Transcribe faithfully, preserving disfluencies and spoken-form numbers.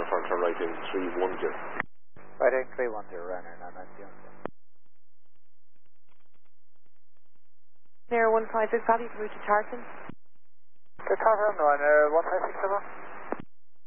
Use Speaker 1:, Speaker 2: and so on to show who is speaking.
Speaker 1: turn, turn right in three one zero.
Speaker 2: Right in three one zero, runner, nine nine zero.
Speaker 3: Air one five six, Paddy, to reach Tartan.
Speaker 2: The Tartan, runner one five six seven.